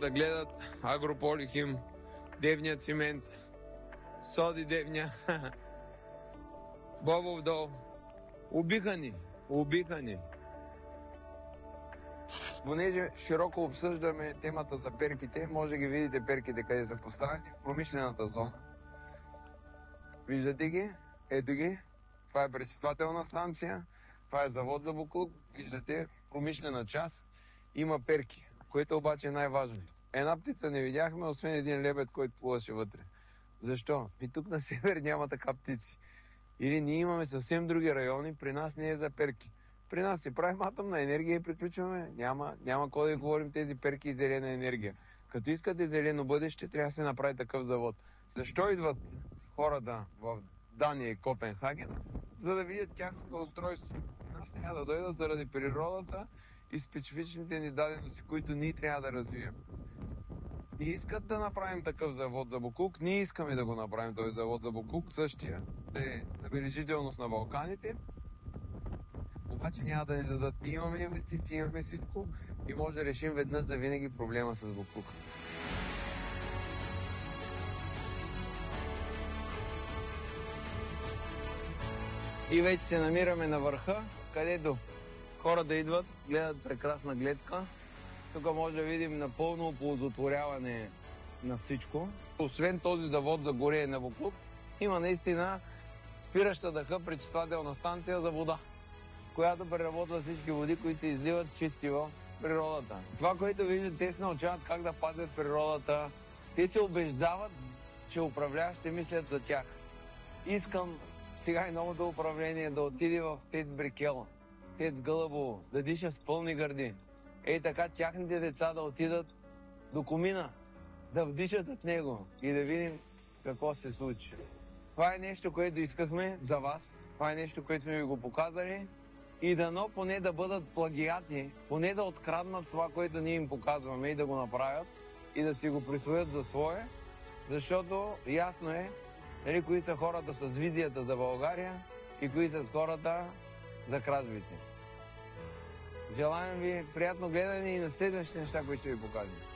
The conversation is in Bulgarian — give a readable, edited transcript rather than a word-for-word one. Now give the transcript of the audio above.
да гледат Агрополихим, Девния цимент, Соди Девня, Бобов дол. Убиха ни. Понеже широко обсъждаме темата за перките, може да ги видите перките къде са поставени в промишлената зона. Виждате ги? Ето ги. Това е пречиствателна станция, това е завод за буклук. Виждате, промишлена част има перки, което обаче е най-важното. Една птица не видяхме, освен един лебед, който плуваше вътре. Защо? И тук на север няма така птици. Или ние имаме съвсем други райони, при нас не е за перки. При нас си правим атомна енергия и приключваме. Няма кой да говорим тези перки и зелена енергия. Като искате зелено бъдеще, трябва да се направи такъв завод. Защо идват хората в Дания и Копенхаген? За да видят тяхното устройство. Нас трябва да дойдат заради природата и специфичните ни дадености, които ние трябва да развием. Не искат да направим такъв завод за буклук, ние искаме да го направим този завод за буклук, същия. Е забележителност на Балканите, обаче няма да ни дадат. Ние имаме инвестиции, имаме всичко и може да решим веднъж за винаги проблема с буклука. И вече се намираме на върха, където хората идват, гледат прекрасна гледка. Тук може да видим напълно оползотворяване на всичко. Освен този завод за горене на буклук, има наистина спираща дъха пречиствателна станция за вода, която преработва всички води, които се изливат чисти в природата. Това, което виждат, те се научават как да пазят природата. Те се убеждават, че управляващите мислят за тях. Искам сега и новото управление да отиде в ТЕЦ Брикела, ТЕЦ Гълъбово, да диша с пълни гърди. Ей така тяхните деца да отидат до комина, да вдишат от него и да видим какво се случи. Това е нещо, което искахме за вас. Това е нещо, което сме ви го показали. И дано поне да бъдат плагиати, поне да откраднат това, което ние им показваме и да го направят и да си го присвоят за свое, защото ясно е кои са хората с визията за България и кои са хората за кражбите. Желаем ви приятно гледане и на следващите неща, които ще ви покажем.